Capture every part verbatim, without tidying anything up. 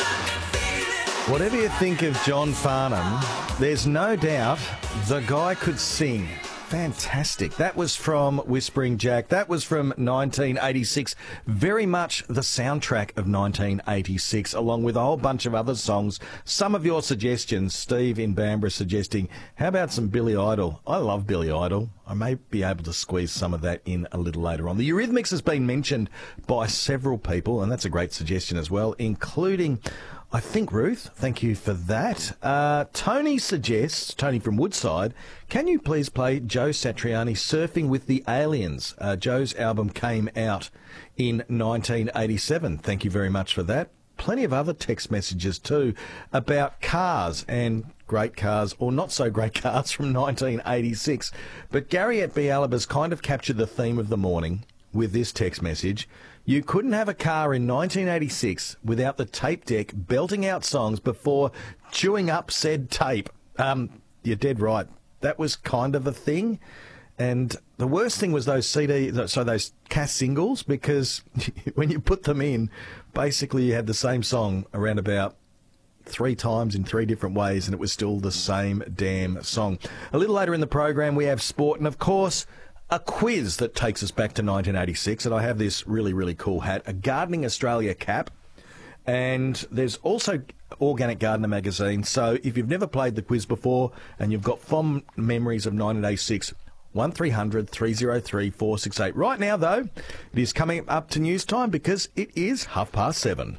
Whatever you think of John Farnham, there's no doubt the guy could sing. Fantastic. That was from Whispering Jack. That was from nineteen eighty-six. Very much the soundtrack of nineteen eighty-six, along with a whole bunch of other songs. Some of your suggestions, Steve in Bambara suggesting, how about some Billy Idol? I love Billy Idol. I may be able to squeeze some of that in a little later on. The Eurythmics has been mentioned by several people, and that's a great suggestion as well, including, I think, Ruth. Thank you for that. Uh, Tony suggests, Tony from Woodside, can you please play Joe Satriani, Surfing with the Aliens? Uh, Joe's album came out in nineteen eighty-seven. Thank you very much for that. Plenty of other text messages too about cars and great cars or not so great cars from nineteen eighty-six. But Gary at B. Alab has kind of captured the theme of the morning with this text message. You couldn't have a car in nineteen eighty-six without the tape deck belting out songs before chewing up said tape. Um, you're dead right. That was kind of a thing. And the worst thing was those C D, so those Cass singles, because when you put them in, basically you had the same song around about three times in three different ways, and it was still the same damn song. A little later in the program, we have sport, and of course, a quiz that takes us back to nineteen eighty-six, and I have this really, really cool hat, a Gardening Australia cap, and there's also Organic Gardener magazine. So if you've never played the quiz before and you've got fond memories of nineteen eighty-six, one three hundred three oh three four six eight. Right now, though, it is coming up to news time because it is half past seven.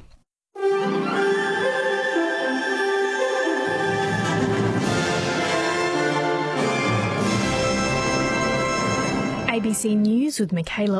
A B C News with Michaela